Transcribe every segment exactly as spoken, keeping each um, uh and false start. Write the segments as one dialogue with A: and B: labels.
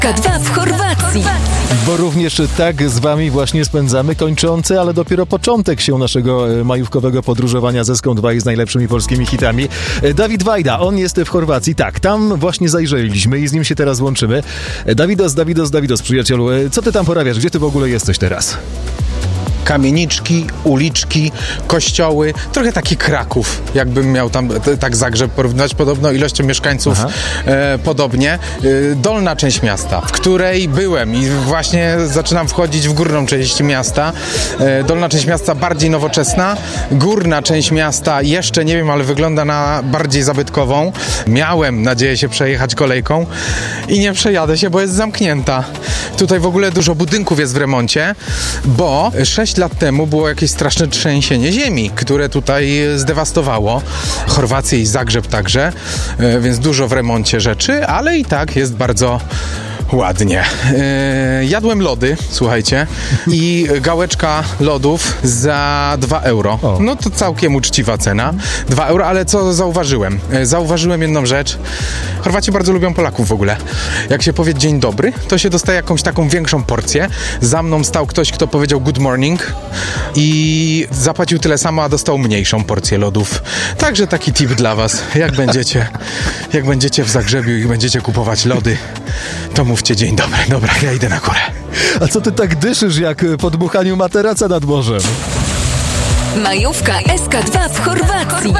A: K dwa w Chorwacji.
B: Bo również tak z wami właśnie spędzamy kończący, ale dopiero początek się naszego majówkowego podróżowania ze Ską dwa i z najlepszymi polskimi hitami. Dawid Wajda, on jest w Chorwacji. Tak, tam właśnie zajrzeliśmy i z nim się teraz łączymy. Dawidos, Dawidos, Dawidos, przyjacielu, co ty tam porabiasz? Gdzie ty w ogóle jesteś teraz?
C: Kamieniczki, uliczki, kościoły, trochę taki Kraków, jakbym miał tam t- tak Zagrzeb porównać, podobno ilością mieszkańców e, podobnie. E, dolna część miasta, w której byłem i właśnie zaczynam wchodzić w górną część miasta. E, dolna część miasta bardziej nowoczesna, górna część miasta jeszcze nie wiem, ale wygląda na bardziej zabytkową. Miałem nadzieję się przejechać kolejką i nie przejadę się, bo jest zamknięta. Tutaj w ogóle dużo budynków jest w remoncie, bo sześć lat temu było jakieś straszne trzęsienie ziemi, które tutaj zdewastowało Chorwację i Zagrzeb także, więc dużo w remoncie rzeczy, ale i tak jest bardzo ładnie. Yy, jadłem lody, słuchajcie, i gałeczka lodów za dwa euro.
B: O.
C: No to całkiem uczciwa cena. dwa euro, ale co zauważyłem? Yy, zauważyłem jedną rzecz. Chorwaci bardzo lubią Polaków w ogóle. Jak się powie dzień dobry, to się dostaje jakąś taką większą porcję. Za mną stał ktoś, kto powiedział good morning i zapłacił tyle samo, a dostał mniejszą porcję lodów. Także taki tip dla was. Jak będziecie, jak będziecie w Zagrzebiu i będziecie kupować lody, to mówcie dzień dobry. Dobra, ja idę na górę.
B: A co ty tak dyszysz jak po dmuchaniu materaca nad morzem?
A: Majówka S K dwa w Chorwacji.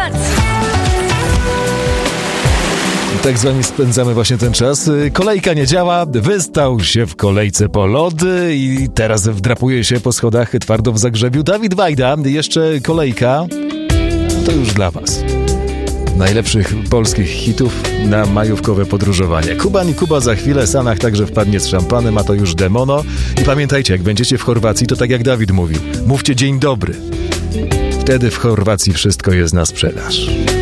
B: Tak z wami spędzamy właśnie ten czas. Kolejka nie działa, wystał się w kolejce po lody i teraz wdrapuje się po schodach twardo w Zagrzebiu. Dawid Wajda, jeszcze kolejka, to już dla was. Najlepszych polskich hitów na majówkowe podróżowanie. Kuba ni Kuba za chwilę, Sanach także wpadnie z szampanem, a to już Demono. I pamiętajcie, jak będziecie w Chorwacji, to tak jak Dawid mówił, mówcie dzień dobry. Wtedy w Chorwacji wszystko jest na sprzedaż.